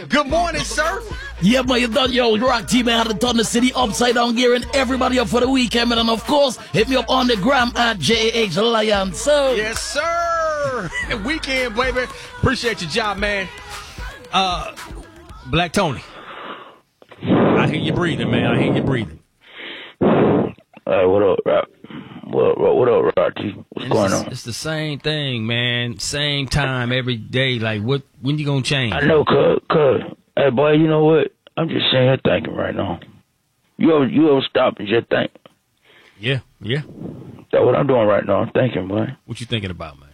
Good morning, sir. Yeah, man, you done your rock team and had to turn the city upside down, gearing everybody up for the weekend, man. And of course, hit me up on the gram at JAH Lion. So, yes, sir. Weekend, baby. Appreciate your job, man. Black Tony. I hear you breathing, man. I hear you breathing. What up, Rock? What up, Rock? What's going on? It's the same thing, man. Same time every day. Like, when you gonna change? I know, cuz. Hey, boy, you know what? I'm just sitting here thinking right now. You ever stop and just think? Yeah. That's what I'm doing right now. I'm thinking, boy. What you thinking about, man?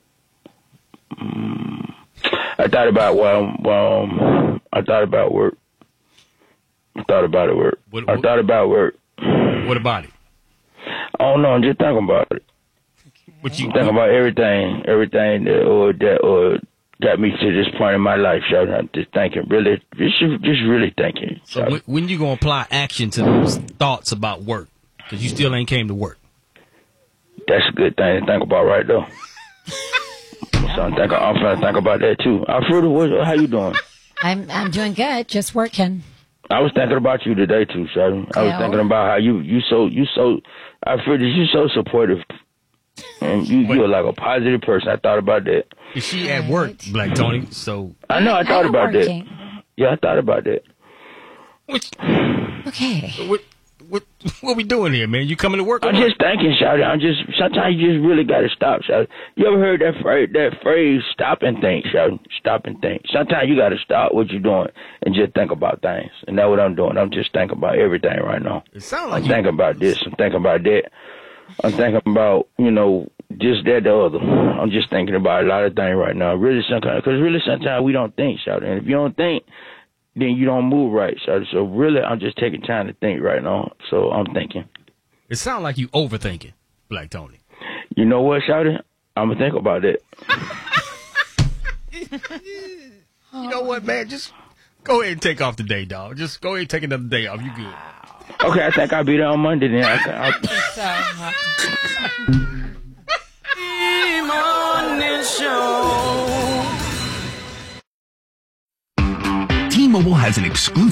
I thought about I thought about work. I thought about it work. I thought about work. What about it? I don't know. I'm just thinking about it. I'm thinking about everything that got me to this point in my life. So I'm just thinking, just really thinking. So when you gonna apply action to those thoughts about work? Because you still ain't came to work. That's a good thing to think about, right though. So I'm trying to think about that too. Alfredo, how you doing? I'm doing good. Just working. I was thinking about you today too, Sheldon. I was thinking about how you so Alfredo, you so supportive. And you're like a positive person. I thought about that. Is she at work, Black Tony? So I know. I thought about that. Yeah, I thought about that. Okay. What we doing here, man? You coming to work? I'm just thinking, Shawty. Sometimes you just really gotta stop, Shawty. You ever heard that phrase? Stop and think, Shawty. Stop and think. Sometimes you gotta stop what you're doing and just think about things. And that's what I'm doing. I'm just thinking about everything right now. It sounds like I'm thinking about this. I'm thinking about that. I'm thinking about just that, the other. I'm just thinking about a lot of things right now. Sometimes we don't think, Shawty. And if you don't think, then you don't move right, Shawty. So really, I'm just taking time to think right now. So I'm thinking. It sounds like you overthinking, Black Tony. You know what, Shawty? I'm going to think about that. You know what, man? Just go ahead and take off the day, dog. Just go ahead and take another day off. You good. Okay, I think I'll be there on Monday then. T-Mobile has an exclusive